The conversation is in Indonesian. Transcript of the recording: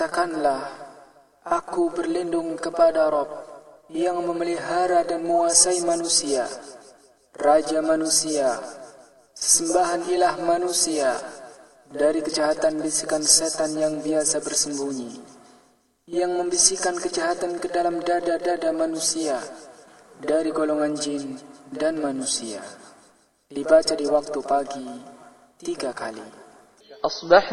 Katakanlah, aku berlindung kepada Rabb yang memelihara dan menguasai manusia, Raja manusia, sesembahan ilah manusia, dari kejahatan bisikan setan yang biasa bersembunyi, yang membisikkan kejahatan ke dalam dada-dada manusia, dari golongan jin dan manusia. Dibaca di waktu pagi 3 kali.